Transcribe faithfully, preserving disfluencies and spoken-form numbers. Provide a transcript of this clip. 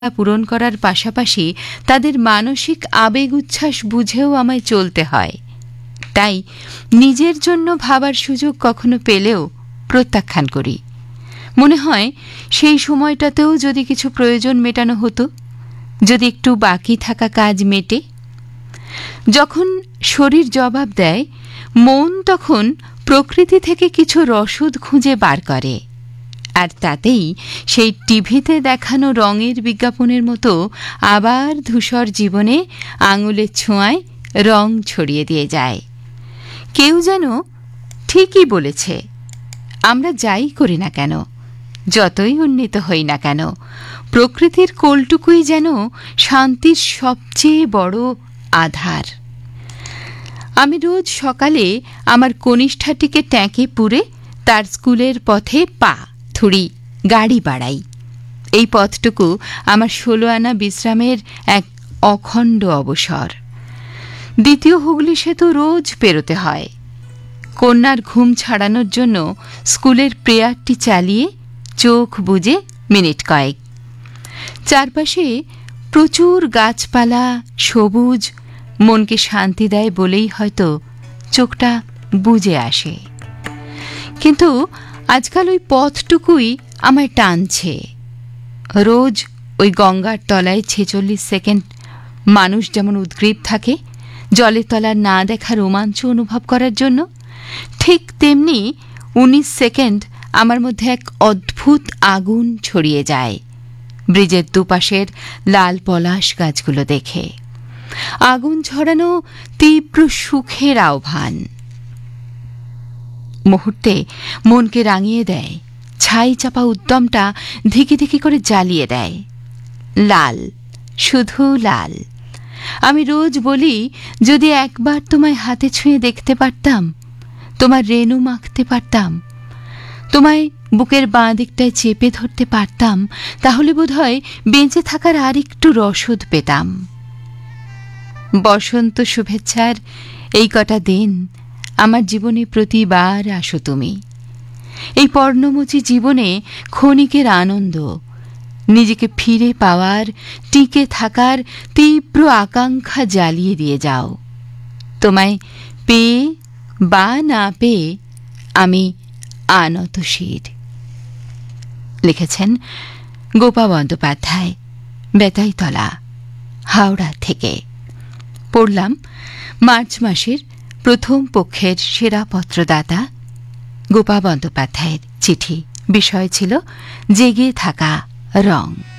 পূরণ করার পাশাপাশি তাদের মানসিক আবেগ উচ্ছ্বাস বুঝেও আমায় চলতে হয়। তাই নিজের জন্য ভাবার সুযোগ কখনো পেলেও প্রত্যাখ্যান করি। মনে হয় সেই সময়টাতেও যদি কিছু প্রয়োজন মেটানো হতো, যদি একটু বাকি থাকা কাজ মেটে। যখন শরীর জবাব দেয়, মন তখন প্রকৃতি থেকে কিছু রসদ খুঁজে বার করে, আর তাতেই সেই টিভিতে দেখানো রঙের বিজ্ঞাপনের মতো আবার ধূসর জীবনে আঙুলের ছোঁয়ায় রং ছড়িয়ে দিয়ে যায়। কেউ যেন ঠিকই বলেছে, আমরা যাই করি না কেন, যতই উন্নীত হই না কেন, প্রকৃতির কোলটুকুই যেন শান্তির সবচেয়ে বড় আধার। আমি রোজ সকালে আমার কনিষ্ঠাটিকে ট্যাঁকে পুরে তার স্কুলের পথে পা থুড়ি গাড়ি বাড়াই। এই পথটুকু আমার ষোলো আনা বিশ্রামের এক অখণ্ড অবসর। দ্বিতীয় হুগলি সেতু রোজ পেরোতে হয়। কন্যার ঘুম ছাড়ানোর জন্য স্কুলের প্রেয়ারটি চালিয়ে চোখ বুজে মিনিট কয়েক। চারপাশে প্রচুর গাছপালা, সবুজ, মনকে শান্তি দেয় বলেই হয়তো চোখটা বুজে আসে। কিন্তু আজকাল ওই পথটুকুই আমায় টানছে। রোজ ওই গঙ্গার তলায় ছেচল্লিশ সেকেন্ড মানুষ যেমন উদ্গ্রীব থাকে জলের তলার না দেখা রোমাঞ্চ অনুভব করার জন্য, ঠিক তেমনি উনিশ সেকেন্ড আমার মধ্যে এক অদ্ভুত আগুন ছড়িয়ে যায় ব্রিজের দুপাশের লাল পলাশ গাছগুলো দেখে। আগুন ছড়ানো তীব্র সুখের আহ্বান। মুহূর্তে মনকে রাঙিয়ে দেয়, ছাই চাপা উদ্যমটা ধিকি ধিকি করে জ্বালিয়ে দেয়। লাল, শুধু লাল। আমি রোজ বলি, যদি একবার তোমায় হাতে ছুঁয়ে দেখতে পারতাম, তোমার রেণু মাখতে পারতাম, তোমায় বুকের বাঁ দিকটায় চেপে ধরতে পারতাম, তাহলে বোধহয় বেঁচে থাকার আর একটু রসদ পেতাম। বসন্ত শুভেচ্ছার এই কটা দিন আমার জীবনে প্রতিবার আসো তুমি। এই পর্ণমোচী জীবনে ক্ষণিকের আনন্দ, নিজেকে ফিরে পাওয়ার, টিকে থাকার তীব্র আকাঙ্ক্ষা জ্বালিয়ে দিয়ে যাও। তোমায় পেয়ে বা না পেয়ে আমি আনত শির। লিখেছেন গোপা বন্দ্যোপাধ্যায়, বেতাইতলা, হাওড়া থেকে। পড়লাম মার্চ মাসের প্রথম পক্ষের সেরা পত্রদাতা গোপা বন্দ্যোপাধ্যায়ের চিঠি। বিষয় ছিল জেগে থাকা রং।